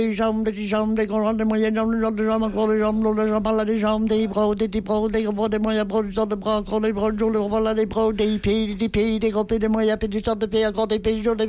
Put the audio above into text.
Les jambes, des grandes, des moyennes jambes, des jambes, encore des jambes, des jambes, des jambes, des bras, des bras, des moyens bras, des sortes de bras, encore des bras, des bras, des pieds, des gros pieds, des moyens pieds, des sortes de pieds, encore des pieds,